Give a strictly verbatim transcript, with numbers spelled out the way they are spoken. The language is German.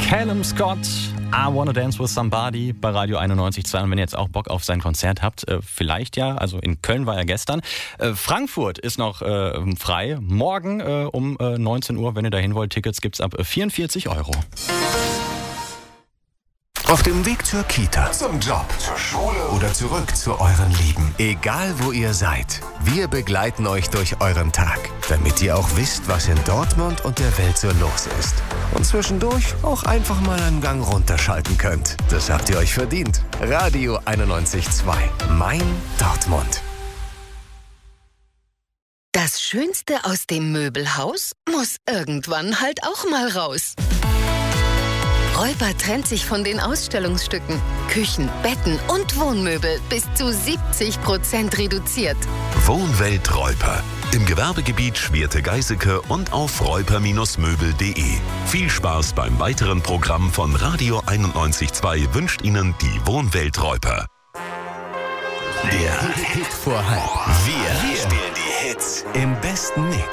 Callum Scott, I Wanna Dance With Somebody bei Radio einundneunzig Komma zwei. Und wenn ihr jetzt auch Bock auf sein Konzert habt, äh, vielleicht ja, also in Köln war er gestern. Äh, Frankfurt ist noch äh, frei. Morgen äh, um äh, neunzehn Uhr, wenn ihr dahin wollt, Tickets gibt's ab vierundvierzig Euro. Auf dem Weg zur Kita, Zum Job, zur Schule oder zurück zu euren Lieben. Egal wo ihr seid, wir begleiten euch durch euren Tag, damit ihr auch wisst, was in Dortmund und der Welt so los ist. Und zwischendurch auch einfach mal einen Gang runterschalten könnt. Das habt ihr euch verdient. Radio einundneunzig Komma zwei. Mein Dortmund. Das Schönste aus dem Möbelhaus muss irgendwann halt auch mal raus. Räuber trennt sich von den Ausstellungsstücken. Küchen, Betten und Wohnmöbel bis zu siebzig Prozent reduziert. Wohnwelt Räuper. Im Gewerbegebiet Schwerte-Geiseke und auf räuper Bindestrich möbel punkt de. Viel Spaß beim weiteren Programm von Radio einundneunzig Komma zwei wünscht Ihnen die Wohnwelt Räuper. Der Hit vor halb. Wir, wir spielen die Hits im besten Mix.